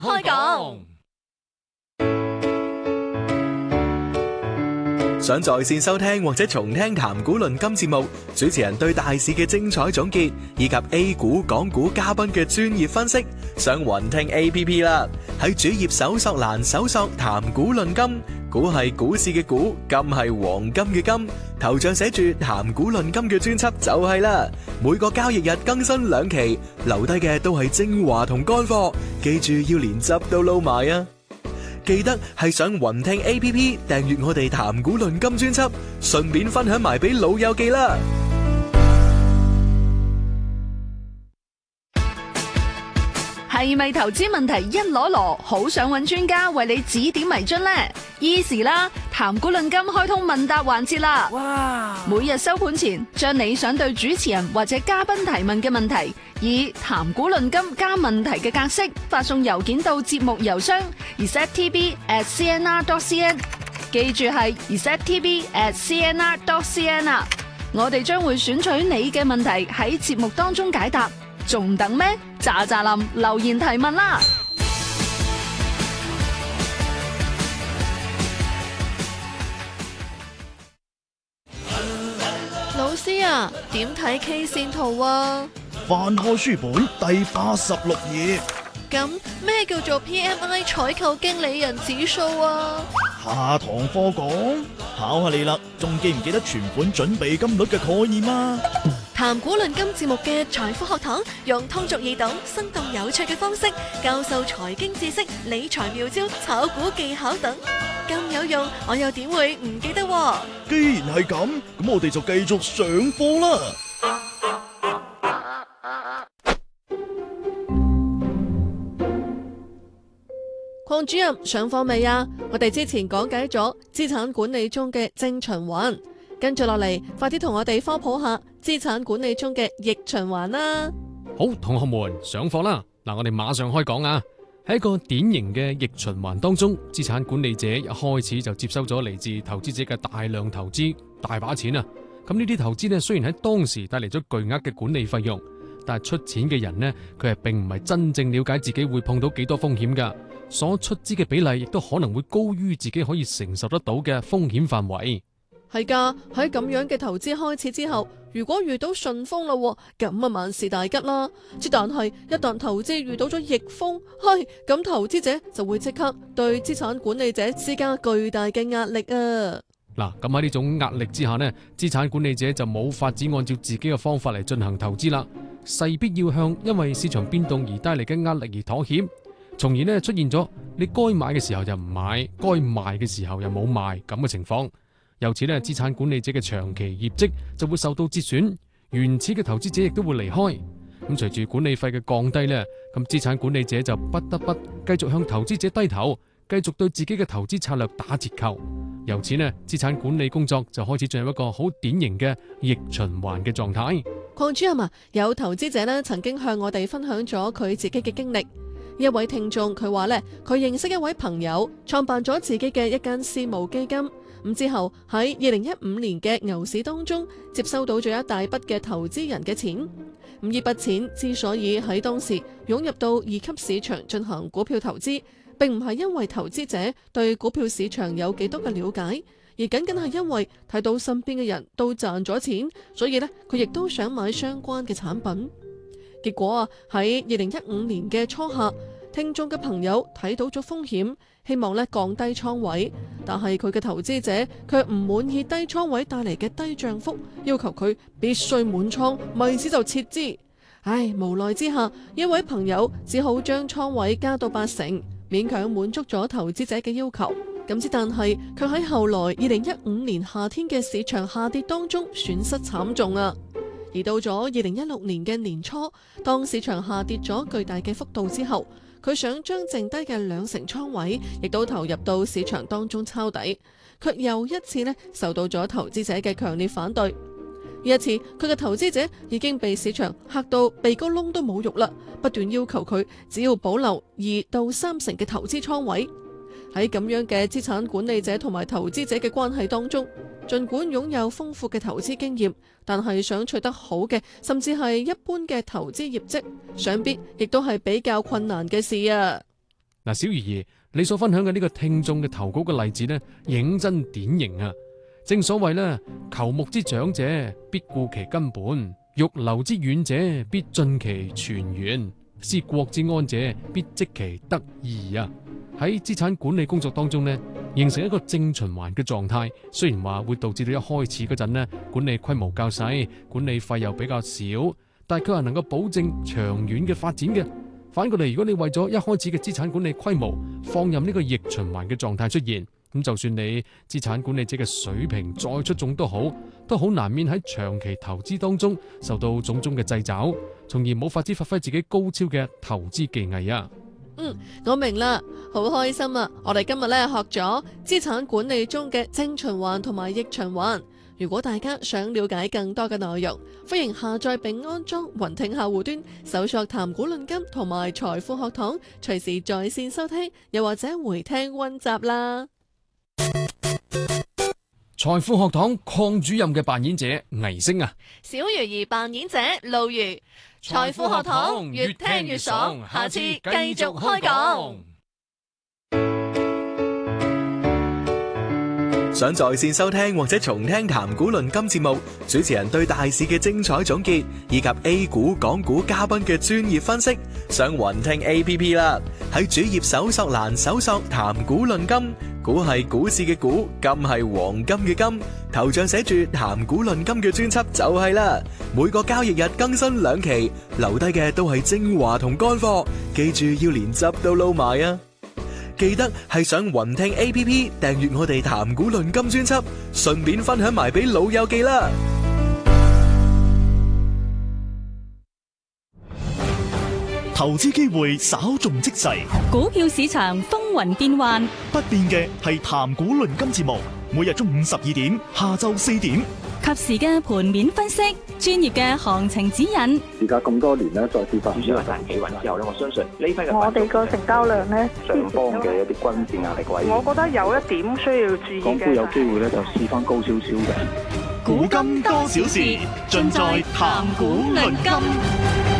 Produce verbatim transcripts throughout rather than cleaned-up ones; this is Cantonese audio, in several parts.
開講。 想在線收聽或者重聽談股論金節目，主持人對大市嘅精彩總結，以及 A 股、港股嘉賓嘅專業分析，上雲聽 A P P 啦。喺主頁搜索欄搜索談股論金，股係股市嘅股，金係黃金嘅金，頭像寫住談股論金嘅專輯就係啦。每個交易日更新兩期，留低嘅都係精華同乾貨，記住要連汁都撈埋啊！記得係上雲聽 A P P 訂閱我哋談股論金專輯，順便分享埋俾老友記啦。 係咪投資問題一籮籮，好想揾專家為你指點迷津呢？Easy 啦，談股論金開通問答環節啦！哇！每日收盤前，將你想對主持人或者嘉賓提問嘅問題，以談股論金加問題嘅格式發送郵件到節目郵箱 r s e t t b at c n r dot c n， 記住係 r s e t t b at c n r dot c n 啊！我哋將會選取你嘅問題喺節目當中解答，仲等咩？喳喳林留言提問啦！ 老師啊，點睇 K 線圖啊？ 翻開書本第八十六頁。 咁咩叫做 P M I 採購經理人指數啊？ 下堂課講，考下你啦，仲記唔記得存款準備金率嘅概念啊？ 談股論金節目嘅財富學堂，用通俗易懂、生動有趣嘅方式教授財經知識、理財妙招、炒股技巧等，咁有用，我又點會唔記得啊？ 既然係咁，咁我哋就繼續上課啦。 鄺主任上課未啊？我哋之前講解咗資產管理中嘅正循環，跟住落嚟，快啲同我哋科普下資產管理中嘅逆循環啦！ 好，同學們上課啦！嗱，我哋馬上開講啊！喺一個典型嘅逆循環當中，資產管理者一開始就接收咗嚟自投資者嘅大量投資，大把錢啊！咁呢啲投資呢，雖然喺當時帶嚟咗巨額嘅管理費用，但係出錢嘅人呢，佢係並唔係真正了解自己會碰到幾多風險噶。所出資嘅比例亦都可能會高於自己可以承受得到嘅風險範圍。 係噶，喺咁樣嘅投資開始之後，如果遇到順風啦，咁啊萬事大吉啦。之但係一旦投資遇到咗逆風，係咁投資者就會即刻對資產管理者施加巨大嘅壓力啊。 嗱，咁喺呢種壓力之下呢，資產管理者就冇法子按照自己嘅方法嚟進行投資啦，勢必要向因為市場變動而帶嚟嘅壓力而妥協。從而呢出現咗你該買嘅時候就唔買，該賣嘅時候又冇賣咁嘅情況。由此呢，資產管理者嘅長期業績就會受到折損，原始嘅投資者亦都會離開。咁隨住管理費嘅降低呢，咁資產管理者就不得不繼續向投資者低頭，繼續對自己嘅投資策略打折扣。由此呢，資產管理工作就開始進入一個好典型嘅逆循環嘅狀態。 鄺主任啊，有投資者呢曾經向我哋分享咗佢自己嘅經歷。一位聽眾佢話咧，佢認識一位朋友，創辦咗自己嘅一間私募基金。咁之後喺二零一五年嘅牛市當中，接收到咗一大筆嘅投資人嘅錢。咁呢筆錢之所以喺當時湧入到二級市場進行股票投資，並唔係因為投資者對股票市場有幾多嘅了解，而僅僅係因為睇到身邊嘅人都賺咗錢，所以咧佢亦都想買相關嘅產品。結果啊，喺二零一五年嘅初夏，聽眾嘅朋友睇到咗風險，希望咧降低倉位，但係佢嘅投資者卻唔滿意低倉位帶嚟嘅低漲幅，要求佢必須滿倉，咪此就撤資。唉，無奈之下，一位朋友只好將倉位加到八成，勉強滿足咗投資者嘅要求。咁之但係卻喺後來二零一五年夏天嘅市場下跌當中損失慘重啊！而到咗二零一六年嘅年初，當市場下跌咗巨大嘅幅度之後，佢想將剩低嘅兩成倉位，亦都投入到市場當中抄底，卻又一次呢受到咗投資者嘅強烈反對。呢一次，佢嘅投資者已經被市場嚇到鼻哥窿都冇肉啦，不斷要求佢只要保留二到三成嘅投資倉位。喺咁樣嘅資產管理者同埋投資者嘅關係當中，盡管擁有豐富嘅投資經驗，但係想取得好嘅，甚至係一般嘅投資業績，想必亦都係比較困難嘅事啊。 嗱，小魚兒，你所分享嘅呢個聽眾嘅投稿嘅例子呢，認真典型啊！正所謂呢，求木之長者必顧其根本，欲留之遠者必盡其泉源，思國之安者必積其德義啊！喺資產管理工作當中呢，形成一個正循環嘅狀態，雖然話會導致到一開始嗰陣呢，管理規模較細，管理費又比較少，但係佢係能夠保證長遠嘅發展嘅。反過嚟，如果你為咗一開始嘅資產管理規模放任呢個逆循環嘅狀態出現，咁就算你資產管理者嘅水平再出眾都好，都好難免喺長期投資當中受到種種嘅掣肘，從而冇法子發揮自己高超嘅投資技藝啊！ 嗯，我明啦，好開心啊！我哋今日咧學咗資產管理中嘅正循環同埋逆循環。如果大家想了解更多嘅內容，歡迎下載並安裝雲聽客戶端，搜索談股論金同埋財富學堂，隨時在線收聽，又或者回聽溫習啦。 財富學堂鄺主任嘅扮演者倪星啊， 小魚兒扮演者路如。財富學堂越聽越爽，下次繼續開講。 想在線收聽或者重聽談股論金節目，主持人對大市嘅精彩總結，以及 A 股、港股嘉賓嘅專業分析，上雲聽 A P P 啦。喺主頁搜索欄搜索談股論金，股係股市嘅股，金係黃金嘅金，頭像寫住談股論金嘅專輯就係啦。每個交易日更新兩期，留低嘅都係精華同乾貨，記住要連汁都撈埋啊！記得係上雲聽 A P P 訂閱我哋談股論金專輯，順便分享埋俾老友記啦。 投資機會稍縱即逝， 股票市場風雲變幻， 不變嘅係談股論金節目，每日中午十二點，下晝四點， 及時嘅盤面分析，專業嘅行情指引。 而家咁多年咧，再次發主要係彈企穩之後咧，我相信呢批嘅我哋個成交量咧， 上方嘅一啲均線壓力位， 我覺得有一點需要注意嘅。 港股有機會咧，就試翻高少少嘅。 股金多少事，盡在談股論金。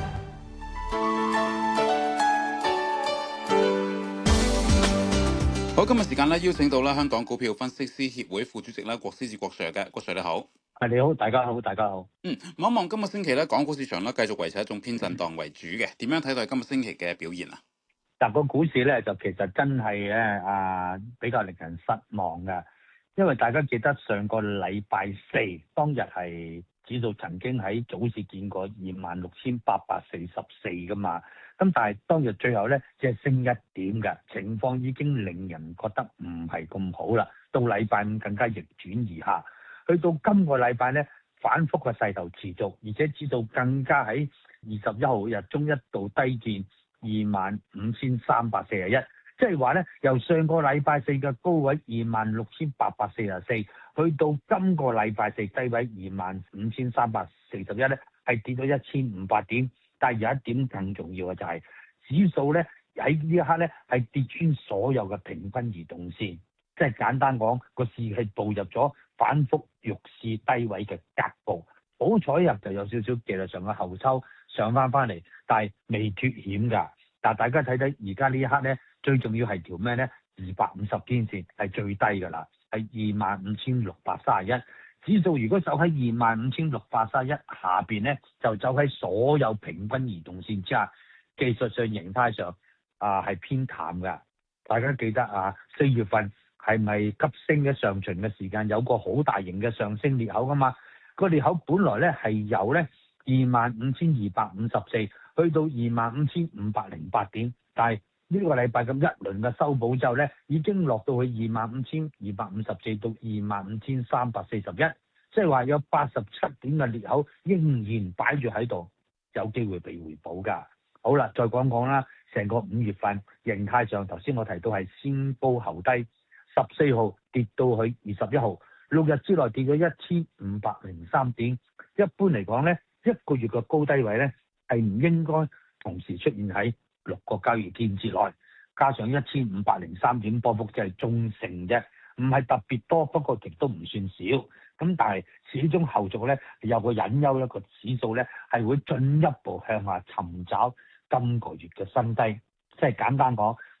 好，今日時間咧邀請到啦香港股票分析師協會副主席啦郭思治郭 Sir 嘅，郭 Sir 你好。 係你好，大家好，大家好。 嗯，望一望今個星期咧，港股市場咧繼續維持一種偏震盪為主嘅，點樣睇待今個星期嘅表現啊？ 嗱，個股市咧就其實真係咧啊比較令人失望嘅，因為大家記得上個禮拜四當日係指數曾經喺早市見過二萬六千八百四十四噶嘛。咁但係當日最後咧，只係升一點嘅情況已經令人覺得唔係咁好啦。到禮拜五更加逆轉而下，去到今個禮拜咧反覆嘅勢頭持續，而且指數更加喺二十一號日中一度低見二萬五千三百四十一，即係話咧由上個禮拜四嘅高位二萬六千八百四十四，去到今個禮拜四低位二萬五千三百四十一咧，係跌咗一千五百點。但係有一點更重要嘅就係指數咧喺呢一刻咧係跌穿所有嘅平均移動線，即係簡單講個市係步入咗反覆弱市低位嘅格局。好彩入就有少少技術上嘅後抽上翻翻嚟，但係未脱險㗎。但係大家睇睇而家呢一刻咧，最重要係條咩咧？二百五十天線係最低㗎啦，係二萬五千六百三十一。指數如果走喺二萬五千六百三十一下邊咧，就走喺所有平均移動線之下，技術上形態上啊係偏淡㗎。大家記得啊，四月份係咪急升嘅上旬嘅時間有個好大型嘅上升裂口㗎嘛？個裂口本來咧係由咧二萬五千二百五十四去到二萬五千五百零八點，但係呢個禮拜咁一輪嘅修補之後咧，已經落到去二萬五千二百五十四到二萬五千三百四十一，即係話有八十七點嘅裂口仍然擺住喺度，有機會被回補㗎。好啦，再講講啦，成個五月份形態上，頭先我提到係先高後低，十四號跌到去二十一號，六日之內跌咗一千五百零三點。一般嚟講咧，一個月嘅高低位咧係唔應該同時出現喺六個交易天之內，加上一千五百零三點波幅，即係中性啫，唔係特別多，不過亦都唔算少。咁但係始終後續咧有個隱憂，一個指數咧係會進一步向下尋找今個月嘅新低， 即係簡單講，